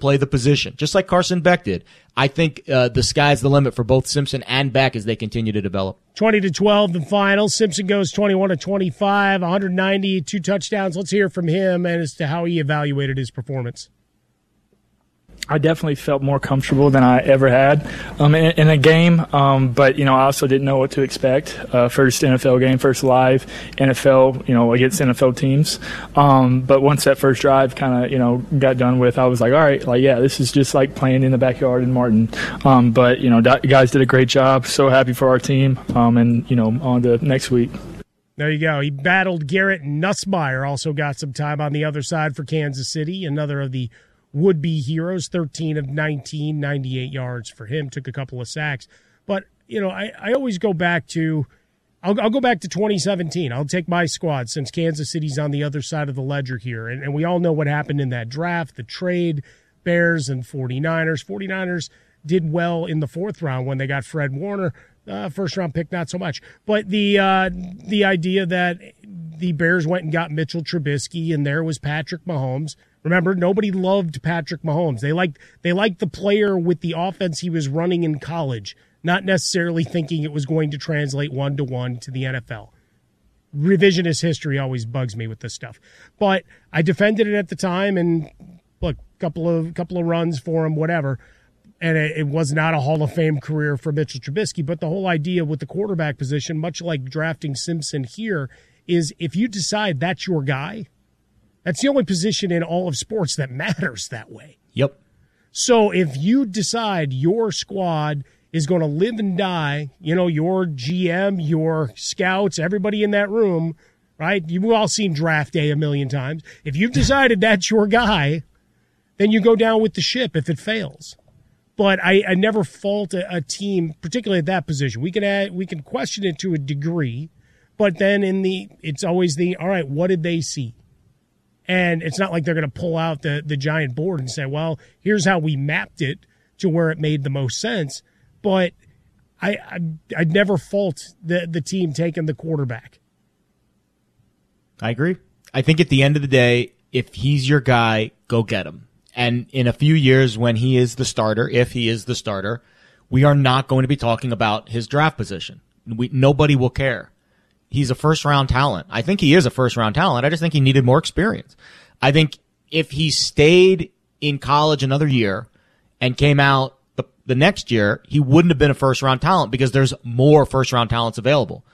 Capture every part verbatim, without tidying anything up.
play the position, just like Carson Beck did. I think uh, the sky's the limit for both Simpson and Beck as they continue to develop. twenty to twelve, the final. Simpson goes twenty-one to twenty-five, one hundred ninety, two touchdowns. Let's hear from him and as to how he evaluated his performance. I definitely felt more comfortable than I ever had um, in, in a game, um, but, you know, I also didn't know what to expect. Uh, first N F L game, first live N F L, you know, against N F L teams. Um, but once that first drive kind of, you know, got done with, I was like, all right, like, yeah, this is just like playing in the backyard in Martin. Um, but, you know, that, guys did a great job. So happy for our team, um, and, you know, on to next week. There you go. He battled Garrett Nussmeier, also got some time on the other side for Kansas City, another of the would-be heroes, thirteen of nineteen, ninety-eight yards for him, took a couple of sacks. But, you know, I, I always go back to, I'll, I'll go back to twenty seventeen. I'll take my squad since Kansas City's on the other side of the ledger here. And, and we all know what happened in that draft, the trade, Bears and 49ers. 49ers did well in the fourth round when they got Fred Warner. Uh, first-round pick, not so much. But the uh, the idea that the Bears went and got Mitchell Trubisky, and there was Patrick Mahomes. Remember, nobody loved Patrick Mahomes. They liked they liked the player with the offense he was running in college, not necessarily thinking it was going to translate one-to-one to the N F L. Revisionist history always bugs me with this stuff. But I defended it at the time, and look, couple of couple of runs for him, whatever. And it, it was not a Hall of Fame career for Mitchell Trubisky. But the whole idea with the quarterback position, much like drafting Simpson here, is if you decide that's your guy, that's the only position in all of sports that matters that way. Yep. So if you decide your squad is going to live and die, you know, your G M, your scouts, everybody in that room, right? You've all seen Draft Day a million times. If you've decided that's your guy, then you go down with the ship if it fails. But I, I never fault a, a team, particularly at that position. We can add, we can question it to a degree, but then in the it's always the, all right, what did they see? And it's not like they're going to pull out the, the giant board and say, well, here's how we mapped it to where it made the most sense. But I, I, I'd never fault the, the team taking the quarterback. I agree. I think at the end of the day, if he's your guy, go get him. And in a few years when he is the starter, if he is the starter, we are not going to be talking about his draft position. We, nobody will care. He's a first-round talent. I think he is a first-round talent. I just think he needed more experience. I think if he stayed in college another year and came out the, the next year, he wouldn't have been a first-round talent because there's more first-round talents available.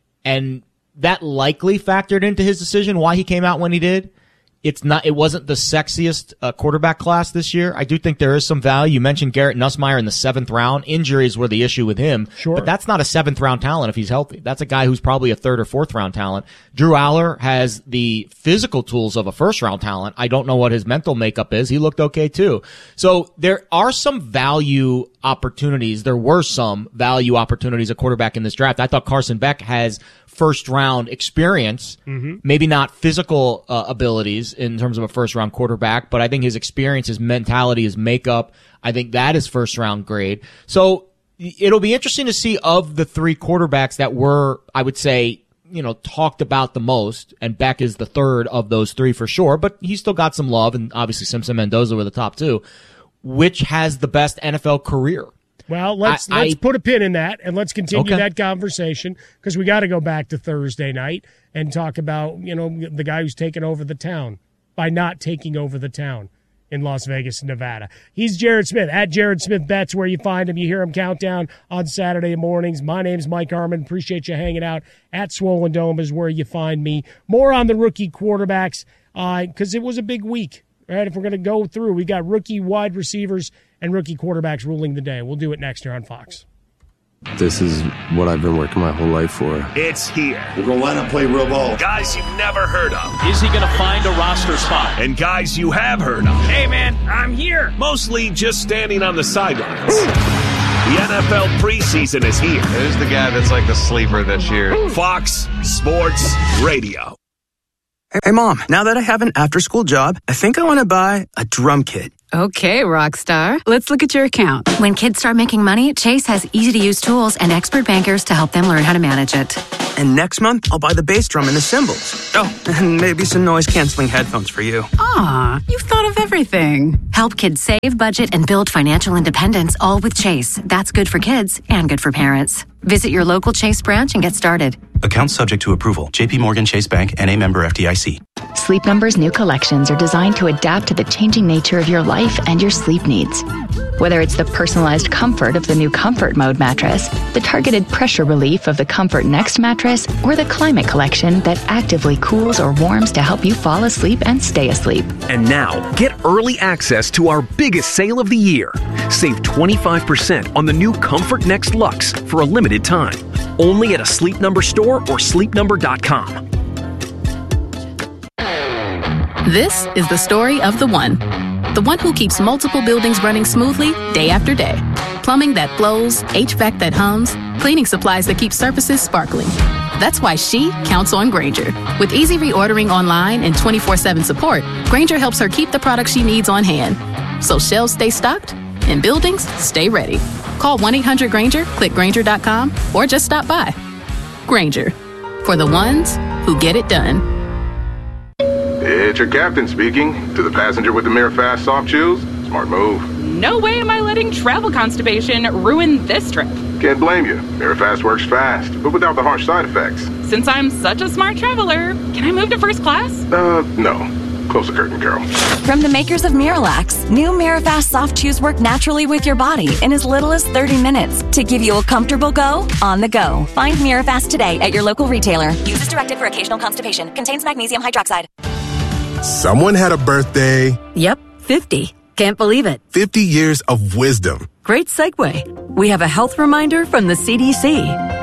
And that likely factored into his decision why he came out when he did. It's not, it wasn't the sexiest uh, quarterback class this year. I do think there is some value. You mentioned Garrett Nussmeier in the seventh round. Injuries were the issue with him. Sure. But that's not a seventh round talent if he's healthy. That's a guy who's probably a third or fourth round talent. Drew Aller has the physical tools of a first round talent. I don't know what his mental makeup is. He looked okay too. So there are some value opportunities. There were some value opportunities at quarterback in this draft. I thought Carson Beck has first round experience, mm-hmm. maybe not physical uh, abilities in terms of a first round quarterback, but I think his experience, his mentality, his makeup, I think that is first round grade. So it'll be interesting to see of the three quarterbacks that were, I would say, you know, talked about the most, and Beck is the third of those three for sure, but he's still got some love, and obviously Simpson, Mendoza were the top two. Which has the best N F L career? Well, let's I, let's I, put a pin in that, and let's continue okay. that conversation, because we got to go back to Thursday night and talk about, you know, the guy who's taken over the town by not taking over the town in Las Vegas, Nevada. He's Jared Smith, at Jared Smith Bets, where you find him. You hear him countdown on Saturday mornings. My name's Mike Harmon. Appreciate you hanging out. At Swollen Dome is where you find me. More on the rookie quarterbacks, because uh, it was a big week. Right, if we're going to go through, we got rookie wide receivers and rookie quarterbacks ruling the day. We'll do it next year on Fox. This is what I've been working my whole life for. It's here. We're going to line up, play real ball. Guys you've never heard of. Is he going to find a roster spot? And guys you have heard of. Hey, man, I'm here. Mostly just standing on the sidelines. The N F L preseason is here. Who's the guy that's like the sleeper this year? Fox Sports Radio. Hey, Mom, now that I have an after-school job, I think I want to buy a drum kit. Okay, Rockstar. Let's look at your account. When kids start making money, Chase has easy-to-use tools and expert bankers to help them learn how to manage it. And next month, I'll buy the bass drum and the cymbals. Oh, and maybe some noise-canceling headphones for you. Aw, you've thought of everything. Help kids save, budget, and build financial independence, all with Chase. That's good for kids and good for parents. Visit your local Chase branch and get started. Account subject to approval. J P Morgan Chase Bank, N A member F D I C. Sleep Number's new collections are designed to adapt to the changing nature of your life and your sleep needs. Whether it's the personalized comfort of the new Comfort Mode mattress, the targeted pressure relief of the Comfort Next mattress, or the Climate Collection that actively cools or warms to help you fall asleep and stay asleep. And now, get early access to our biggest sale of the year. Save twenty-five percent on the new Comfort Next Luxe for a limited time. Only at a Sleep Number store or sleep number dot com. This is the story of the one. The one who keeps multiple buildings running smoothly day after day. Plumbing that flows, H V A C that hums, cleaning supplies that keep surfaces sparkling. That's why she counts on Grainger. With easy reordering online and twenty-four seven support, Grainger helps her keep the products she needs on hand. So shelves stay stocked and buildings stay ready. Call one eight hundred Grainger, click Grainger dot com, or just stop by. Grainger, for the ones who get it done. It's your captain speaking. To the passenger with the Mirror Fast soft chews, smart move. No way am I letting travel constipation ruin this trip. Can't blame you. Mirror Fast works fast, but without the harsh side effects. Since I'm such a smart traveler, can I move to first class? Uh, no. Close the curtain, Carol. From the makers of Miralax, new Mirafast soft chews work naturally with your body in as little as thirty minutes to give you a comfortable go on the go. Find Mirafast today at your local retailer. Use as directed for occasional constipation. Contains magnesium hydroxide. Someone had a birthday. Yep, fifty. Can't believe it. fifty years of wisdom. Great segue. We have a health reminder from the C D C.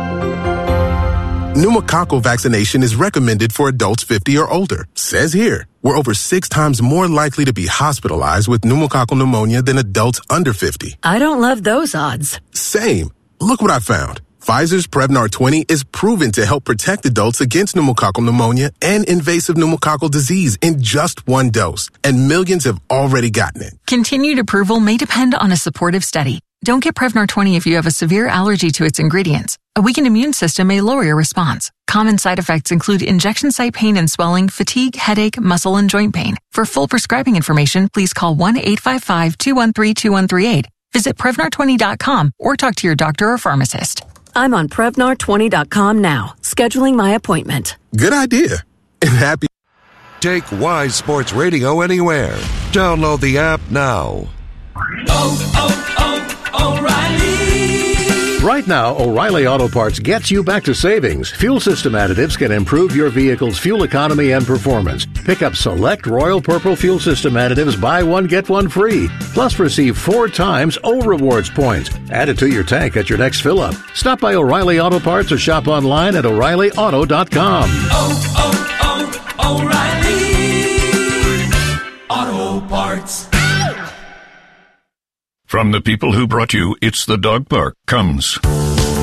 Pneumococcal vaccination is recommended for adults fifty or older. Says here, we're over six times more likely to be hospitalized with pneumococcal pneumonia than adults under fifty. I don't love those odds. Same. Look what I found. Pfizer's Prevnar twenty is proven to help protect adults against pneumococcal pneumonia and invasive pneumococcal disease in just one dose, and millions have already gotten it. Continued approval may depend on a supportive study. Don't get Prevnar twenty if you have a severe allergy to its ingredients. A weakened immune system may lower your response. Common side effects include injection site pain and swelling, fatigue, headache, muscle, and joint pain. For full prescribing information, please call one eight five five, two one three, two one three eight. Visit Prevnar twenty dot com or talk to your doctor or pharmacist. I'm on Prevnar twenty dot com now, scheduling my appointment. Good idea. And happy. Take Wise Sports Radio anywhere. Download the app now. Oh, oh, oh, O'Reilly. Right now, O'Reilly Auto Parts gets you back to savings. Fuel system additives can improve your vehicle's fuel economy and performance. Pick up select Royal Purple fuel system additives, buy one, get one free. Plus, receive four times O Rewards points. Add it to your tank at your next fill-up. Stop by O'Reilly Auto Parts or shop online at O'Reilly Auto dot com. Oh, oh, oh, O'Reilly Auto Parts. From the people who brought you It's the Dog Park comes